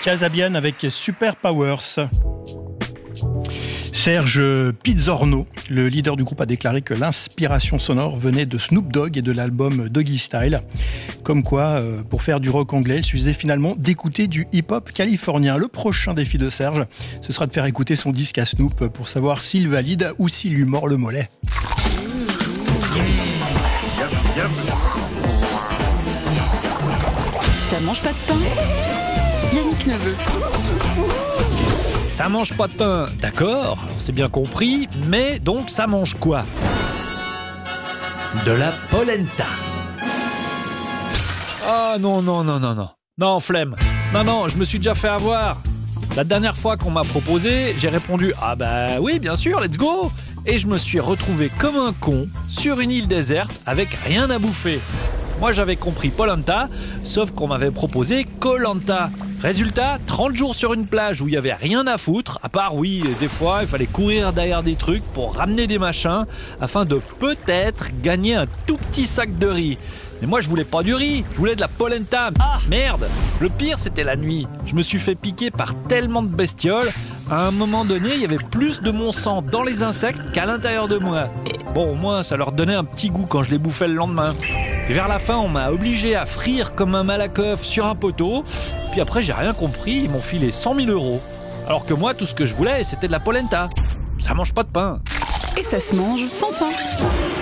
Kasabian avec Super Powers. Serge Pizzorno, le leader du groupe, a déclaré que l'inspiration sonore venait de Snoop Dogg et de l'album Doggy Style. Comme quoi, pour faire du rock anglais, il suffisait finalement d'écouter du hip-hop californien. Le prochain défi de Serge, ce sera de faire écouter son disque à Snoop pour savoir s'il valide ou s'il lui mord le mollet. Ça mange pas de pain. Yannick Neveu. Ça mange pas de pain, d'accord, c'est bien compris, mais donc ça mange quoi? De la polenta. Ah non, non, flemme. Non, je me suis déjà fait avoir. La dernière fois qu'on m'a proposé, j'ai répondu « Ah bah oui, bien sûr, let's go !» Et je me suis retrouvé comme un con sur une île déserte avec rien à bouffer. Moi j'avais compris polenta, sauf qu'on m'avait proposé Koh-Lanta. Résultat, 30 jours sur une plage où il n'y avait rien à foutre, à part, oui, des fois, il fallait courir derrière des trucs pour ramener des machins, afin de peut-être gagner un tout petit sac de riz. Mais moi, je voulais pas du riz, je voulais de la polenta. Ah, merde! Le pire, c'était la nuit. Je me suis fait piquer par tellement de bestioles. À un moment donné, il y avait plus de mon sang dans les insectes qu'à l'intérieur de moi. Bon, au moins, ça leur donnait un petit goût quand je les bouffais le lendemain. Et vers la fin, on m'a obligé à frire comme un malakoff sur un poteau. Puis après, j'ai rien compris, ils m'ont filé 100 000 €. Alors que moi, tout ce que je voulais, c'était de la polenta. Ça mange pas de pain. Et ça se mange sans faim.